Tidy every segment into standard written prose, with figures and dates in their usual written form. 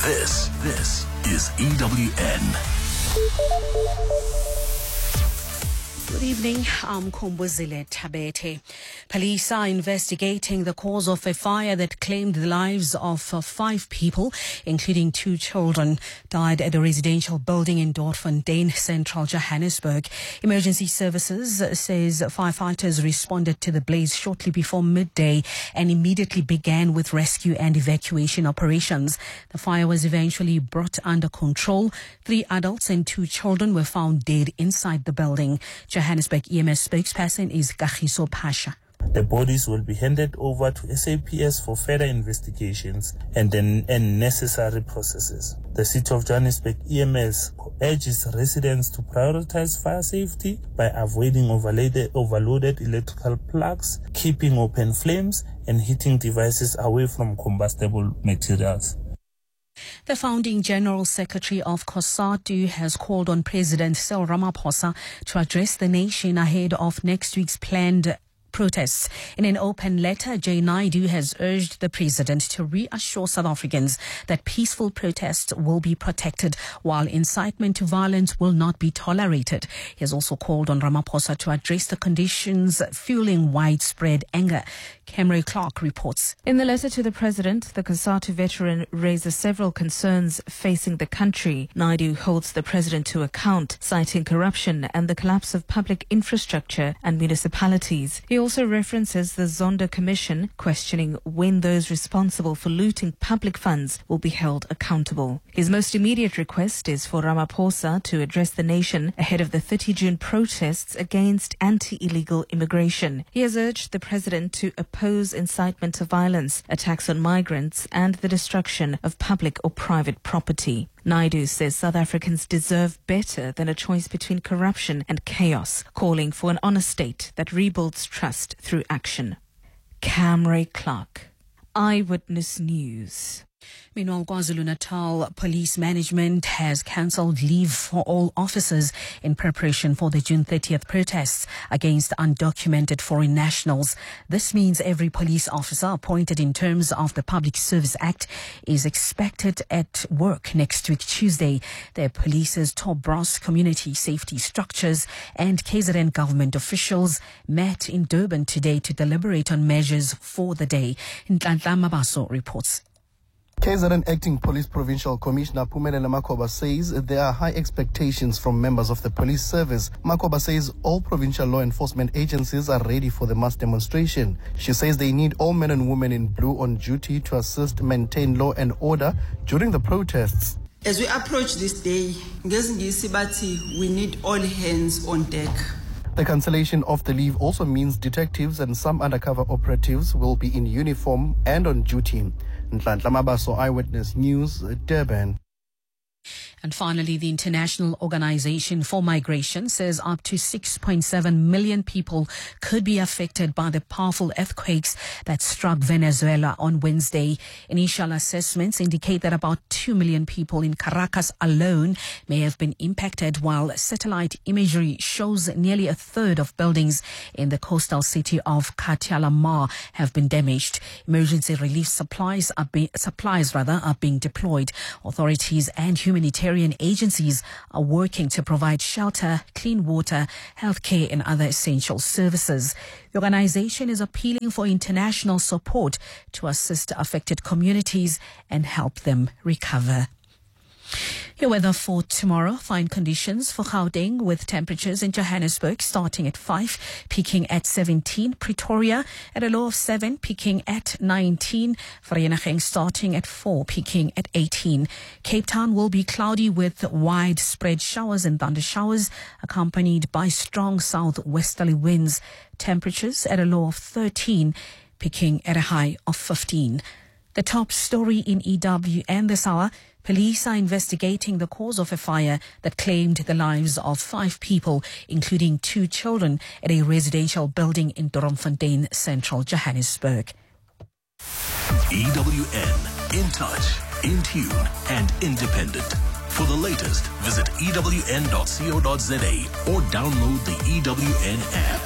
This is EWN. Good evening, I'm Kumbuzile Tabete. Police are investigating the cause of a fire that claimed the lives of 5 people, including 2 children, died at a residential building in Doornfontein, central Johannesburg. Emergency Services says firefighters responded to the blaze shortly before midday and immediately began with rescue and evacuation operations. The fire was eventually brought under control. 3 adults and 2 children were found dead inside the building. Johannesburg EMS spokesperson is Kagiso Pasha. The bodies will be handed over to SAPS for further investigations and necessary processes. The City of Johannesburg EMS urges residents to prioritize fire safety by avoiding overloaded electrical plugs, keeping open flames, and heating devices away from combustible materials. The founding General Secretary of COSATU has called on President Cyril Ramaphosa to address the nation ahead of next week's planned protests. In an open letter, Jay Naidu has urged the president to reassure South Africans that peaceful protests will be protected while incitement to violence will not be tolerated. He has also called on Ramaphosa to address the conditions fueling widespread anger. Camry Clark reports. In the letter to the president, the COSATU veteran raises several concerns facing the country. Naidu holds the president to account, citing corruption and the collapse of public infrastructure and municipalities. He also references the Zondo Commission, questioning when those responsible for looting public funds will be held accountable. His most immediate request is for Ramaphosa to address the nation ahead of the 30 June protests against anti-illegal immigration. He has urged the president to oppose incitement to violence, attacks on migrants, and the destruction of public or private property. Naidu says South Africans deserve better than a choice between corruption and chaos, calling for an honest state that rebuilds trust through action. Camry Clark, Eyewitness News. Meanwhile, KwaZulu-Natal Police Management has cancelled leave for all officers in preparation for the June 30th protests against undocumented foreign nationals. This means every police officer appointed in terms of the Public Service Act is expected at work next week, Tuesday. The police's top brass, community safety structures and KZN government officials met in Durban today to deliberate on measures for the day. Nhlanhla Mabaso reports. KZN Acting Police Provincial Commissioner Phumelela Makhoba says there are high expectations from members of the police service. Makhoba says all provincial law enforcement agencies are ready for the mass demonstration. She says they need all men and women in blue on duty to assist maintain law and order during the protests. As we approach this day, we need all hands on deck. The cancellation of the leave also means detectives and some undercover operatives will be in uniform and on duty. Nhlanhla Mabaso, Eyewitness News, Durban. And finally, the International Organization for Migration says up to 6.7 million people could be affected by the powerful earthquakes that struck Venezuela on Wednesday. Initial assessments indicate that about 2 million people in Caracas alone may have been impacted, while satellite imagery shows nearly a third of buildings in the coastal city of Catialamar have been damaged. Emergency relief supplies are being deployed. Authorities and humanitarian agencies are working to provide shelter, clean water, healthcare and other essential services. The organization is appealing for international support to assist affected communities and help them recover. Your weather for tomorrow: fine conditions for Gauteng with temperatures in Johannesburg starting at 5, peaking at 17. Pretoria at a low of 7, peaking at 19. Vereeniging starting at 4, peaking at 18. Cape Town will be cloudy with widespread showers and thunder showers accompanied by strong southwesterly winds. Temperatures at a low of 13, peaking at a high of 15. The top story in EWN this hour: police are investigating the cause of a fire that claimed the lives of 5 people, including 2 children, at a residential building in Doornfontein, central Johannesburg. EWN, in touch, in tune, and independent. For the latest, visit ewn.co.za or download the EWN app.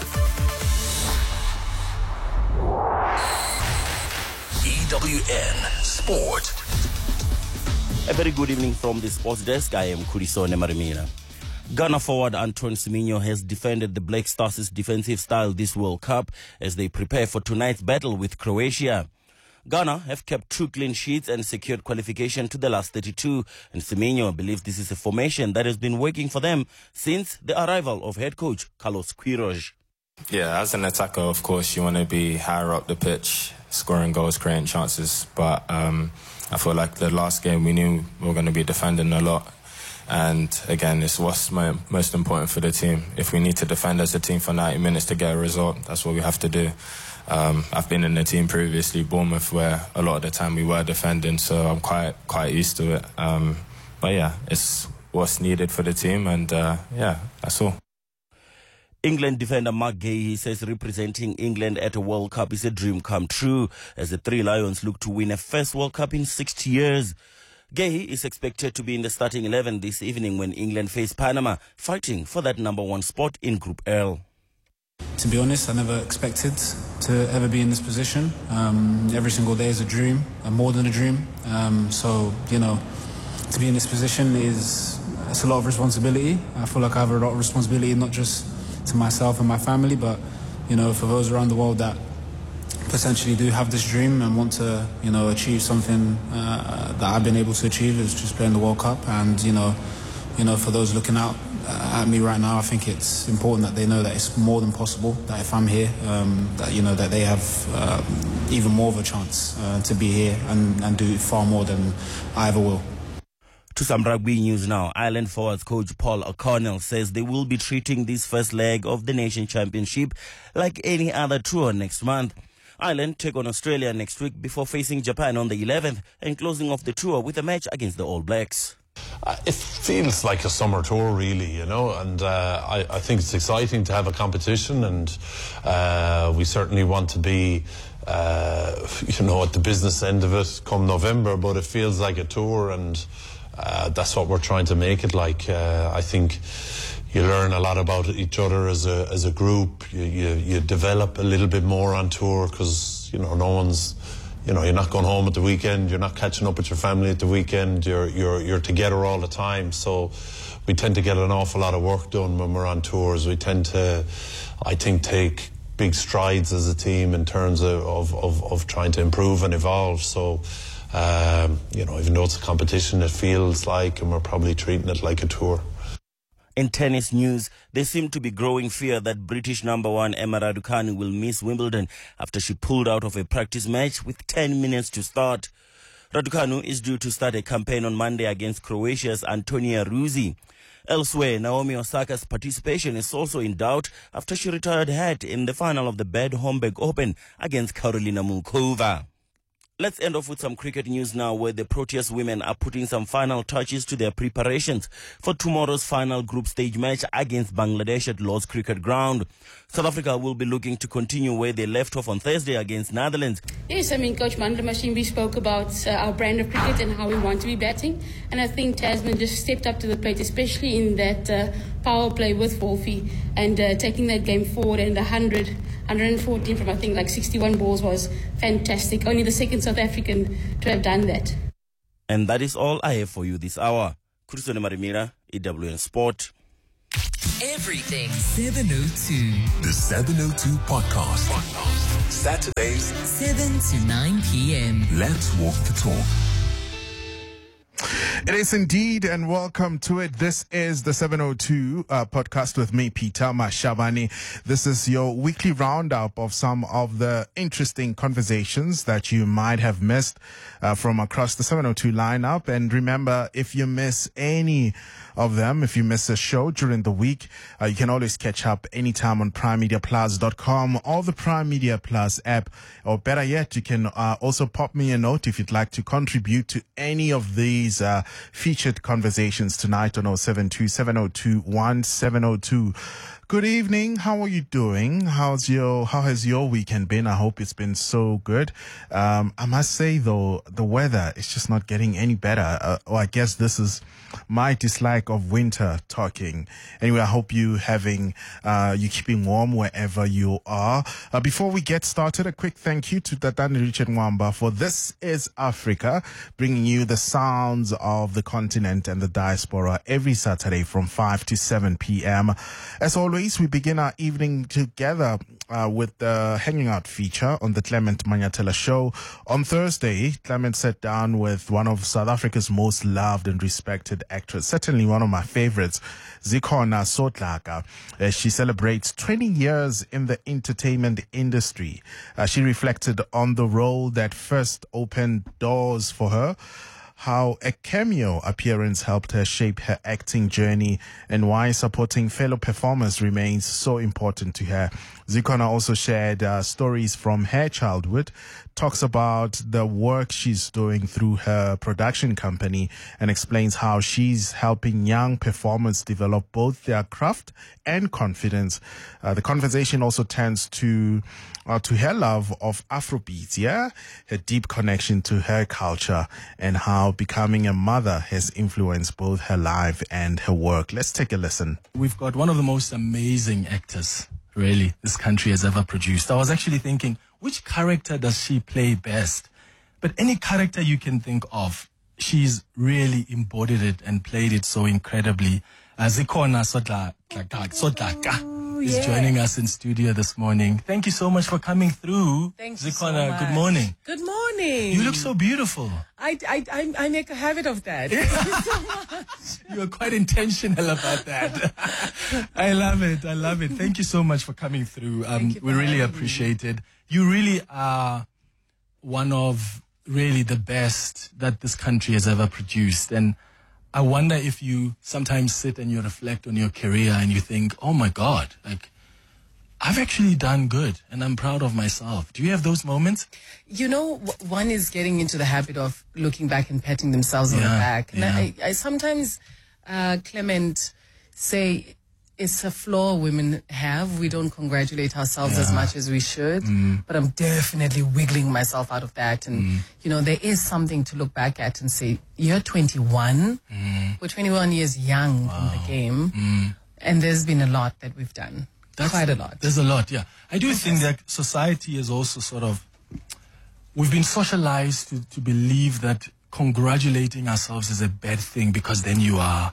EWN Sport. A very good evening from the sports desk. I am Kurisone Marimina. Ghana forward Antoine Semenyo has defended the Black Stars' defensive style this World Cup as they prepare for tonight's battle with Croatia. Ghana have kept 2 clean sheets and secured qualification to the last 32, and Semenyo believes this is a formation that has been working for them since the arrival of head coach Carlos Queiroz. Yeah, as an attacker, of course, you want to be higher up the pitch, scoring goals, creating chances. But I feel like the last game we knew we were going to be defending a lot. And again, it's what's most important for the team. If we need to defend as a team for 90 minutes to get a result, that's what we have to do. I've been in the team previously, Bournemouth, where a lot of the time we were defending, so I'm quite used to it. But yeah, it's what's needed for the team, and yeah, that's all. England defender Mark Gahey says representing England at a World Cup is a dream come true as the Three Lions look to win a first World Cup in 60 years. Gahey is expected to be in the starting 11 this evening when England face Panama, fighting for that number 1 spot in Group L. To be honest, I never expected to ever be in this position. Every single day is a dream, more than a dream. So, you know, to be in this position it's a lot of responsibility. I feel like I have a lot of responsibility, not just to myself and my family, but, you know, for those around the world that potentially do have this dream and want to, you know, achieve something that I've been able to achieve, is just playing the World Cup. And, you know, for those looking out at me right now, I think it's important that they know that it's more than possible, that if I'm here, that, you know, that they have even more of a chance to be here and do far more than I ever will. To some rugby news now, Ireland forwards coach Paul O'Connell says they will be treating this first leg of the Nation Championship like any other tour next month. Ireland take on Australia next week before facing Japan on the 11th and closing off the tour with a match against the All Blacks. It feels like a summer tour, really, you know, and I think it's exciting to have a competition, and we certainly want to be, you know, at the business end of it come November, but it feels like a tour, and that's what we're trying to make it like. I think you learn a lot about each other as a group. You develop a little bit more on tour because, you know, no one's, you know, you're not going home at the weekend, you're not catching up with your family at the weekend, you're together all the time. So we tend to get an awful lot of work done when we're on tours. We tend to, I think, take big strides as a team in terms of trying to improve and evolve. So, you know, even though it's a competition, it feels like, and we're probably treating it like a tour. In tennis news, there seemed to be growing fear that British number 1 Emma Raducanu will miss Wimbledon after she pulled out of a practice match with 10 minutes to start. Raducanu is due to start a campaign on Monday against Croatia's Antonia Ruzzi. Elsewhere, Naomi Osaka's participation is also in doubt after she retired hurt in the final of the Bad Homburg Open against Karolina Muchova. Let's end off with some cricket news now, where the Proteas women are putting some final touches to their preparations for tomorrow's final group stage match against Bangladesh at Lord's Cricket Ground. South Africa will be looking to continue where they left off on Thursday against Netherlands. Yes, I mean, Coach Mandla Mashimbi spoke about our brand of cricket and how we want to be batting. And I think Tasman just stepped up to the plate, especially in that power play with Wolfie and taking that game forward. And 114 from, I think, like 61 balls was fantastic. Only the second South African to have done that. And that is all I have for you this hour. Kurisone Marimira, EWN Sport. Everything 702. The 702 Podcast. Saturdays, 7 to 9 p.m. Let's walk the talk. It is indeed, and welcome to it. This is the 702 podcast with me, Peter Mashabane. This is your weekly roundup of some of the interesting conversations that you might have missed from across the 702 lineup. And remember, if you miss any of them, if you miss a show during the week, you can always catch up anytime on primemediaplus.com or the Prime Media Plus app. Or better yet, you can also pop me a note if you'd like to contribute to any of these featured conversations tonight on 072-702-1702. Good evening. How are you doing? How has your weekend been? I hope it's been so good. I must say though, the weather is just not getting any better. I guess this is my dislike of winter talking. Anyway, I hope you keeping warm wherever you are. Before we get started, a quick thank you to Tatani Richard Mwamba for This Is Africa, bringing you the sounds of the continent and the diaspora every Saturday from 5 to 7 p.m. As always, we begin our evening together with the Hanging Out feature on the Clement Manyatela Show. On Thursday, Clement sat down with one of South Africa's most loved and respected actors, certainly one of my favorites, Zikhona Sotlaka. She celebrates 20 years in the entertainment industry. She reflected on the role that first opened doors for her, how a cameo appearance helped her shape her acting journey, and why supporting fellow performers remains so important to her. Zikhona also shared stories from her childhood, talks about the work she's doing through her production company, and explains how she's helping young performers develop both their craft and confidence. The conversation also turns to her love of Afrobeats, her deep connection to her culture, and how becoming a mother has influenced both her life and her work. Let's take a listen. We've got one of the most amazing actors, really, this country has ever produced. I was actually thinking, which character does she play best? But any character you can think of, she's really embodied it and played it so incredibly. Zikhona Sotlaka is joining us in studio this morning. Thank you so much for coming through. Thank you Zikhona, so much. good morning. Good morning. You look so beautiful. I make a habit of that. Thank you so much. You're quite intentional about that. I love it. Thank you so much for coming through. We really appreciate it. You really are one of really the best that this country has ever produced. And I wonder if you sometimes sit and you reflect on your career and you think, oh my God, like I've actually done good and I'm proud of myself. Do you have those moments? You know, one is getting into the habit of looking back and patting themselves on the back. And I sometimes, Clement, say it's a flaw women have. We don't congratulate ourselves as much as we should. But I'm definitely wiggling myself out of that. And, you know, there is something to look back at and say, you're 21. We're 21 years young in the game. And there's been a lot that we've done. Quite a lot. There's a lot, yeah. I do think that society is also sort of, we've been socialized to believe that congratulating ourselves is a bad thing because then you are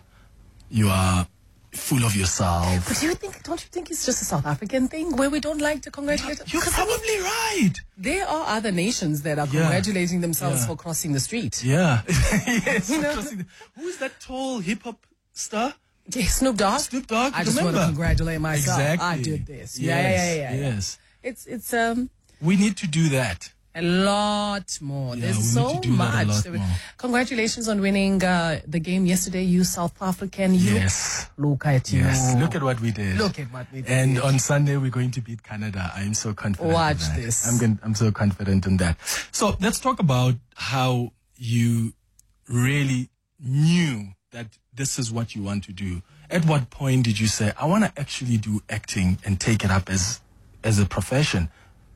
full of yourself. But don't you think it's just a South African thing where we don't like to congratulate? You're probably right. There are other nations that are congratulating themselves for crossing the street. Yeah. Yes. Who is that tall hip hop star? Yeah, Snoop Dogg. I just want to congratulate myself. Exactly. I did this. Yes. It's we need to do that. A lot more. There's so much. Congratulations on winning the game yesterday. You South African. Yes. Look at you. Yes. Look at what we did. And on Sunday we're going to beat Canada. I'm so confident. Watch this. I'm so confident in that. So let's talk about how you really knew that this is what you want to do. At what point did you say, I want to actually do acting and take it up as a profession?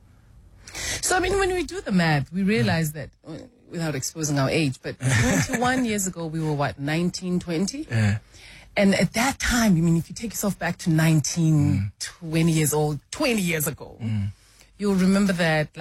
So, I mean, when we do the math, we realize that, without exposing our age, but 21 years ago, we were, 19, 20? Yeah. And at that time, I mean, if you take yourself back to 19, 20 years old, 20 years ago, you'll remember that,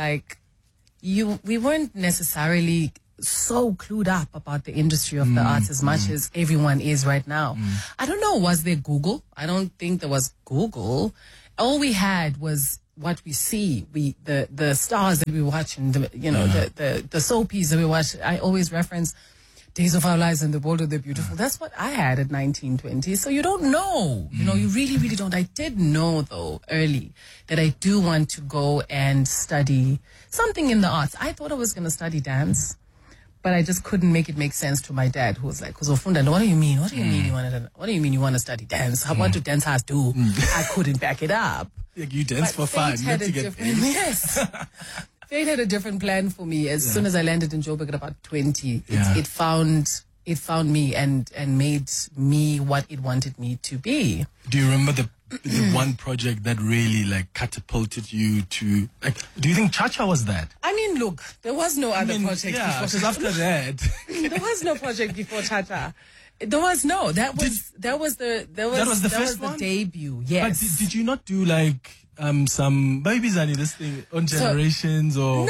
we weren't necessarily so clued up about the industry of the arts as much as everyone is right now. I don't know, was there Google? I don't think there was Google. All we had was what we see, the stars that we watch, and the soapies that we watch. I always reference Days of Our Lives and The Bold and the Beautiful. That's what I had at 19, 20. So you don't know. You know, you really, really don't. I did know, though, early that I do want to go and study something in the arts. I thought I was going to study dance, but I just couldn't make it make sense to my dad, who was like, "Kuzofunda, what do you mean? What do you mean you want to study dance? What do dancers do?" I couldn't back it up. You dance for fun, not to get paid. Yes. Fate had a different plan for me. As soon as I landed in Joburg at about 20, it found me and made me what it wanted me to be. Do you remember the one project that really catapulted you to do you think Cha-Cha was that? I mean, look, there was no other project before. Because after that there was no project before Cha-Cha. There was no. That was the first one? debut. Yes. But did you not do like some Baby Zani, this thing on Generations or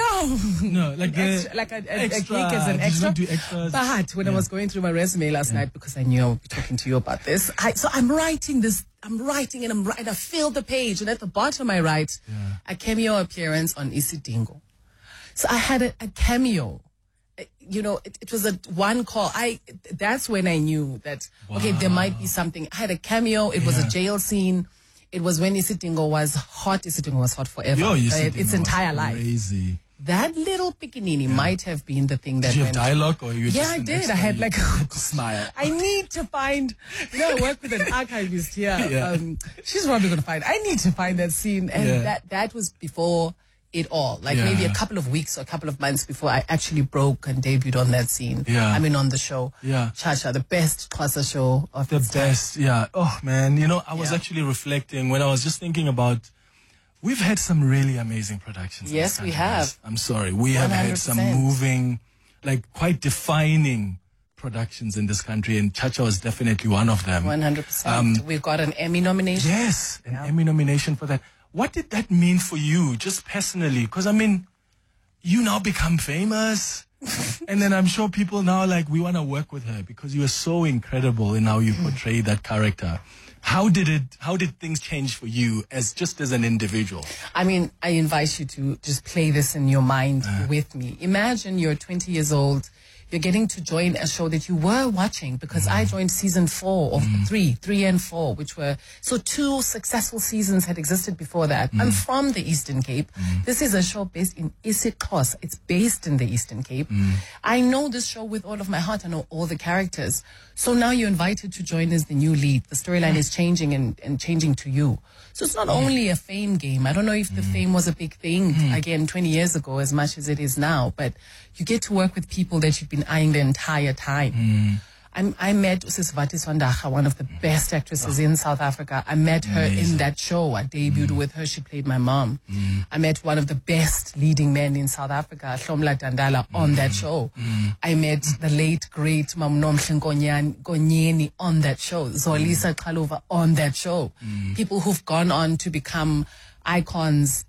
no like a extra, gig as an did extra? you not do extras? But when I was going through my resume last night, because I knew I would be talking to you about this, so I'm writing this. I'm writing and I filled the page, and at the bottom I write a cameo appearance on Isidingo. So I had a cameo. You know, it was a one call. That's when I knew that okay, there might be something. I had a cameo. It was a jail scene. It was when Isidingo was hot. Isidingo was hot forever. Its entire life. Crazy. That little pickaninny might have been the thing that. Did you have dialogue or you? Yeah, I did. I had like smile. I need to find. I work with an archivist here. She's probably going to find. I need to find that scene, and that was before it all. Like maybe a couple of weeks or a couple of months before I actually broke and debuted on that scene. I mean, on the show. Chacha, the best Xhosa show of the best. Yeah. Oh man, I was actually reflecting when I was just thinking about. We've had some really amazing productions. Yes, we have. I'm sorry. We have had some moving, like quite defining productions in this country, and Chacha was definitely one of them. 100%. We've got an Emmy nomination. Yes, an Emmy nomination for that. What did that mean for you, just personally? Because, I mean, you now become famous. And then I'm sure people now, like, we want to work with her because you are so incredible in how you portray that character. How did things change for you as an individual? I mean, I invite you to just play this in your mind with me. Imagine you're 20 years old. You're getting to join a show that you were watching because I joined season 4 of 3 and 4, which were, so 2 successful seasons had existed before that. I'm from the Eastern Cape. This is a show based in isiXhosa. It's based in the Eastern Cape. I know this show with all of my heart. I know all the characters. So now you're invited to join as the new lead. The storyline is changing and changing to you. So it's not only a fame game. I don't know if the fame was a big thing, again, 20 years ago, as much as it is now. But you get to work with people that you've been eyeing the entire time. I met Usisivathi Swandaga, one of the best actresses in South Africa. I met her in that show. I debuted with her. She played my mom. I met one of the best leading men in South Africa, Hlomla Dandala, on that show. I met the late, great Mamnomhle Nkonyeni on that show. Zolisa Xaluva on that show. People who've gone on to become icons,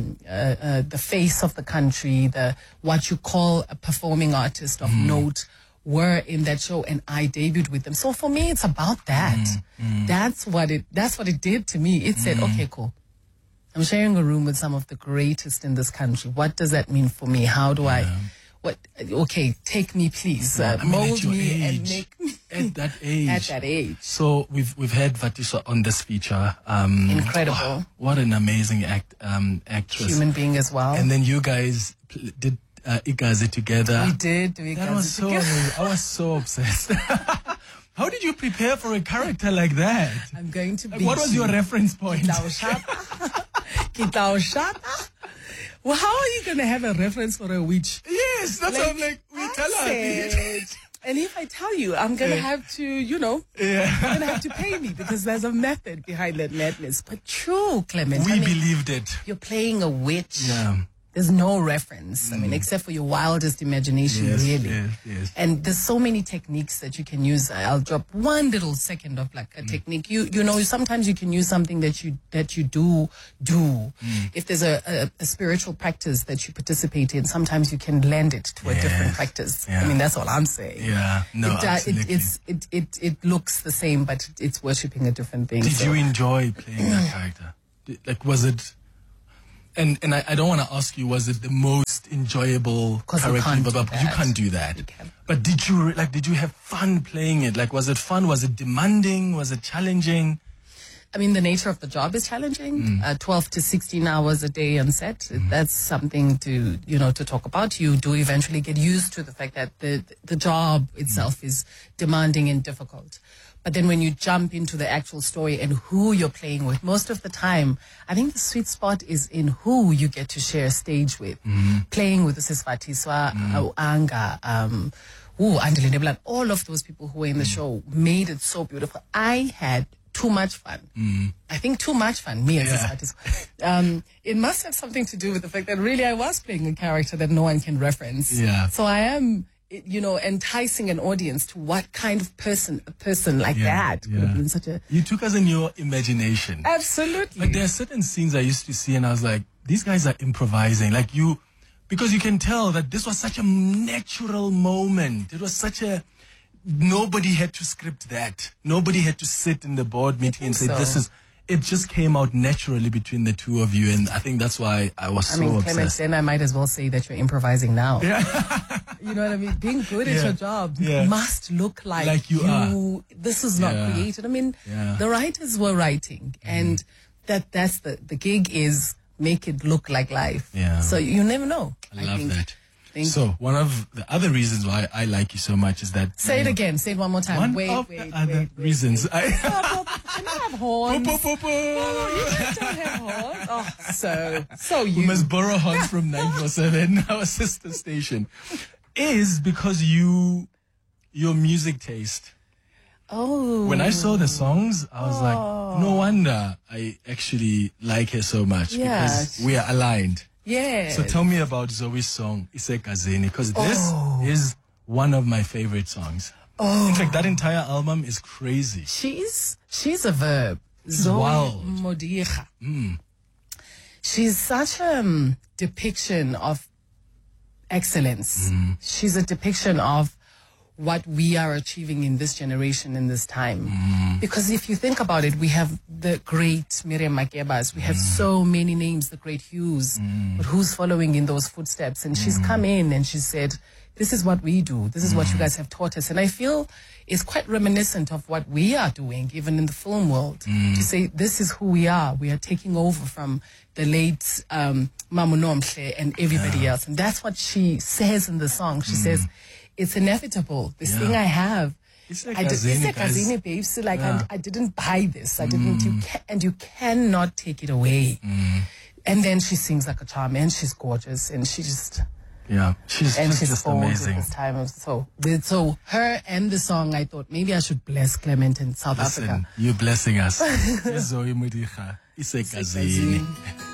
the face of the country, what you call a performing artist of note, were in that show, and I debuted with them. So for me, it's about that. That's what it did to me. It said, okay, cool. I'm sharing a room with some of the greatest in this country. What does that mean for me? How do okay, take me, please. Mold me and make me. At that age. At that age. So we've had Vatiswa on this feature. Incredible. What an amazing actress. Human being as well. And then you guys did Igazi together. We did do Igazi together. That was so amazing. I was so obsessed. How did you prepare for a character like that? I'm going to be. What was your reference point? Kitaushata. Well, how are you going to have a reference for a witch? Yes, that's what I'm like. We tell her. And if I tell you, I'm going to have to, you're going to have to pay me because there's a method behind that madness. But true, Clement. We believed it. You're playing a witch. Yeah. There's no reference. I mean, except for your wildest imagination, really. Yes. And there's so many techniques that you can use. I'll drop one little second of like a technique. You know, sometimes you can use something that you do. If there's a spiritual practice that you participate in, sometimes you can lend it to a different practice. Yeah. I mean, that's all I'm saying. Yeah. No, absolutely. It looks the same, but it's worshipping a different thing. Did you enjoy playing that character? Like, was it? And I don't want to ask you, was it the most enjoyable character? You can't do that. But did you have fun playing it? Like, was it fun? Was it demanding? Was it challenging? I mean, the nature of the job is challenging. 12 to 16 hours a day on set. That's something to talk about. You do eventually get used to the fact that the job itself is demanding and difficult. But then when you jump into the actual story and who you're playing with, most of the time, I think the sweet spot is in who you get to share stage with. Playing with Usisivathi, Anga, Andile Neblan, all of those people who were in the show made it so beautiful. I had too much fun. I think too much fun, me as Usisivathi. It must have something to do with the fact that really I was playing a character that no one can reference. Yeah. So I am enticing an audience to what kind of a person like that could have been such a... You took us in your imagination. Absolutely. But there are certain scenes I used to see and I was like, these guys are improvising. Like because you can tell that this was such a natural moment. It was such a... Nobody had to script that. Nobody had to sit in the board meeting and say, this is... It just came out naturally between the two of you, and I think that's why I was so obsessed. Clement, then I might as well say that you're improvising now. Yeah. You know what I mean? Being good at your job must look like you are. This is not created. I mean, the writers were writing, and that's the gig is make it look like life. Yeah. So you never know. I love that. So one of the other reasons why I like you so much is that... Say it again. Say it one more time. One of the other reasons. Can I have horns? No, you guys don't have horns. Oh, so you. We must borrow horns from 947, our sister station. Is because your music taste. Oh. When I saw the songs, I was like, no wonder I actually like her so much. Because we are aligned. Yeah. So tell me about Zoe's song, Isekazini, because this is one of my favorite songs. In fact, that entire album is crazy. She's a verb. Zoe Modiga. She's such a depiction of excellence. She's a depiction of what we are achieving in this generation, in this time. Because if you think about it, we have the great Miriam Makebas, we have so many names, the great Hughes, but who's following in those footsteps? And she's come in and she said, this is what we do, this is what you guys have taught us. And I feel it's quite reminiscent of what we are doing, even in the film world, to say, this is who we are taking over from the late Mamu Nomhle and everybody else. And that's what she says in the song. She says, it's inevitable. This thing I have. It's a Kazini, babes. Like, I didn't buy this. I didn't. You cannot take it away. And then she sings like a charm, and she's gorgeous, and she just. Yeah, she's just amazing. This time, so her and the song, I thought maybe I should bless Clement in South Africa. You're blessing us. Zoe Modiga, Isekazini.